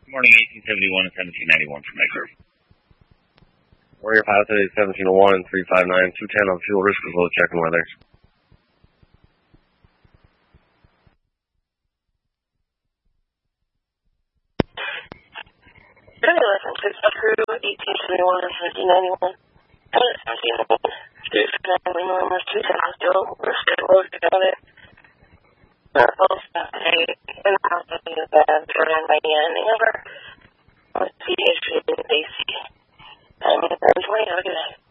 Morning, 1871 and 1791 from Edgar. Warrior Pilot today, 1701 and 359, 210 on fuel risk as well as checking weather. Crew 1871 and 1791. 1701. 259 numbers, 210 on fuel risk as well as checking weather. Both today in the house of the bad turn by the end. Number CH AC. 20, have a good day.